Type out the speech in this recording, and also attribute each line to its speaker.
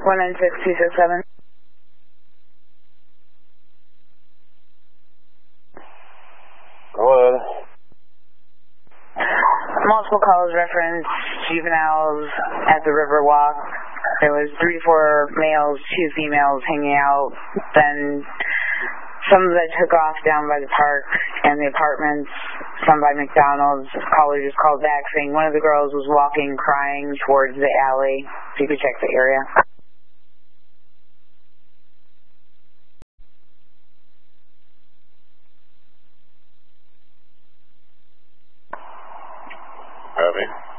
Speaker 1: 196267.
Speaker 2: Go ahead.
Speaker 1: Multiple calls reference juveniles at the Riverwalk. There was 3 to 4 males, 2 females hanging out. Then some of them took off down by the park and the apartments, some by McDonald's. Caller just called back saying one of the girls was walking, crying towards the alley. So you could check the area.
Speaker 2: Copy.